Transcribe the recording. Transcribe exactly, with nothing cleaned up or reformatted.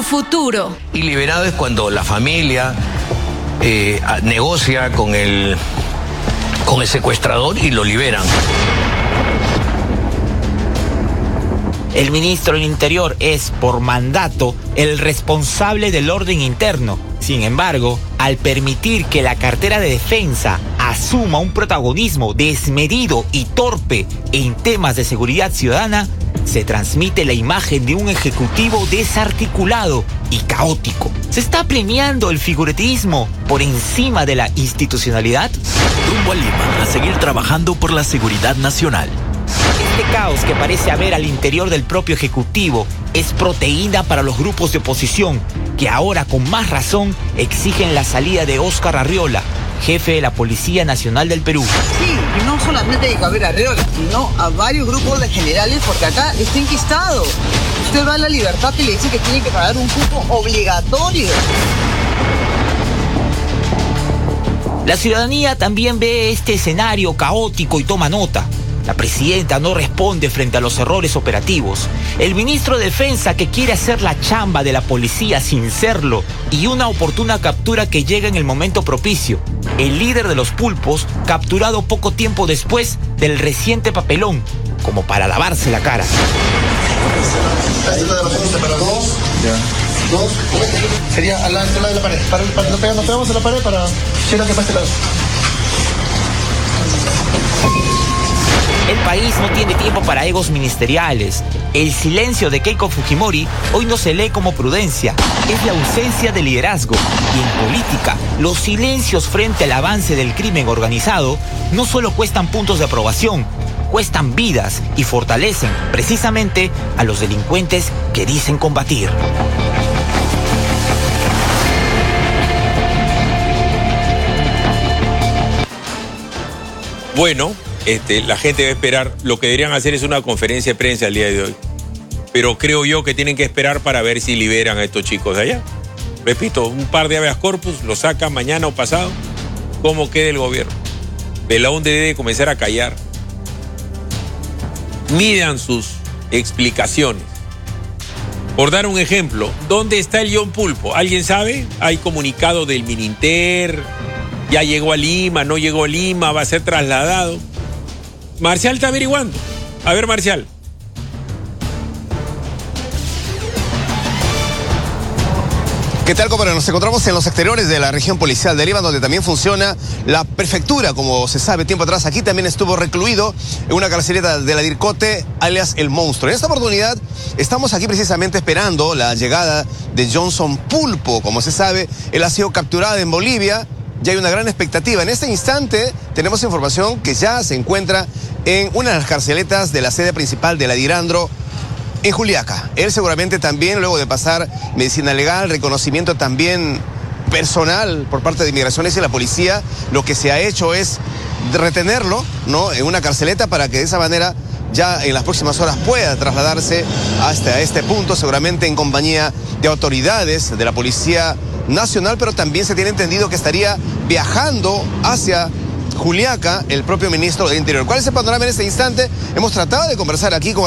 futuro. Y liberado es cuando la familia eh, negocia con el, con el secuestrador y lo liberan. El ministro del Interior es, por mandato, el responsable del orden interno. Sin embargo, al permitir que la cartera de defensa asuma un protagonismo desmedido y torpe en temas de seguridad ciudadana, se transmite la imagen de un ejecutivo desarticulado y caótico. ¿Se está premiando el figurativismo por encima de la institucionalidad? Rumbo a Lima, a seguir trabajando por la seguridad nacional. Este caos que parece haber al interior del propio Ejecutivo es proteína para los grupos de oposición, que ahora con más razón exigen la salida de Óscar Arriola, jefe de la Policía Nacional del Perú. Sí, y no solamente de Gabriel Arriola, sino a varios grupos de generales, porque acá está enquistado. Usted va a La Libertad y le dice que tiene que pagar un cupo obligatorio. La ciudadanía también ve este escenario caótico y toma nota. La presidenta no responde frente a los errores operativos. El ministro de Defensa, que quiere hacer la chamba de la policía sin serlo, y una oportuna captura que llega en el momento propicio. El líder de los pulpos, capturado poco tiempo después del reciente papelón, como para lavarse la cara. Dos, sería al lado de la pared. Para, para, nos, pegamos, nos pegamos a la pared para llegar que pase el lado. El país no tiene tiempo para egos ministeriales. El silencio de Keiko Fujimori hoy no se lee como prudencia. Es la ausencia de liderazgo. Y en política, los silencios frente al avance del crimen organizado no solo cuestan puntos de aprobación, cuestan vidas y fortalecen precisamente a los delincuentes que dicen combatir. Bueno, este, la gente va a esperar. Lo que deberían hacer es una conferencia de prensa el día de hoy. Pero creo yo que tienen que esperar para ver si liberan a estos chicos de allá. Repito, un par de habeas corpus, lo sacan mañana o pasado. ¿Cómo queda el gobierno? Belaúnde debe comenzar a callar. Midan sus explicaciones. Por dar un ejemplo, ¿dónde está el John Pulpo? ¿Alguien sabe? Hay comunicado del Mininter, ya llegó a Lima, no llegó a Lima, va a ser trasladado. Marcial está averiguando. A ver, Marcial. ¿Qué tal, compañeros? Nos encontramos en los exteriores de la región policial de Lima, donde también funciona la prefectura, como se sabe tiempo atrás. Aquí también estuvo recluido en una carceleta de la DIRCOTE, alias El Monstruo. En esta oportunidad estamos aquí precisamente esperando la llegada de Johnson Pulpo. Como se sabe, él ha sido capturado en Bolivia. Ya hay una gran expectativa. En este instante tenemos información que ya se encuentra en una de las carceletas de la sede principal de la DIRANDRO, en Juliaca. Él seguramente también, luego de pasar medicina legal, reconocimiento también personal por parte de Inmigraciones y la policía, lo que se ha hecho es retenerlo, ¿no?, en una carceleta para que de esa manera ya en las próximas horas pueda trasladarse hasta este punto, seguramente en compañía de autoridades de la Policía Nacional, pero también se tiene entendido que estaría viajando hacia Juliaca el propio ministro del Interior. ¿Cuál es el panorama en este instante? Hemos tratado de conversar aquí con